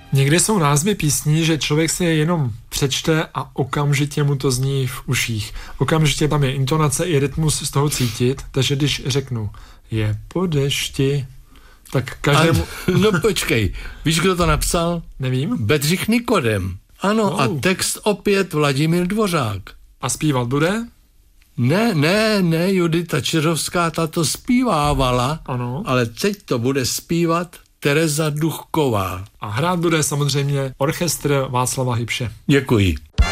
Někdy jsou názvy písní, že člověk si je jenom přečte a okamžitě mu to zní v uších. Okamžitě tam je intonace i rytmus z toho cítit, takže když řeknu je po dešti, tak každému... No počkej, víš, kdo to napsal? Nevím. Bedřich Nikodem. Ano, a text opět Vladimír Dvořák. A zpívat bude? Ne, Judita Čiřovská tato zpívávala, ano. Ale teď to bude zpívat Tereza Duchková. A hrát bude samozřejmě orchestr Václava Hybše. Děkuji.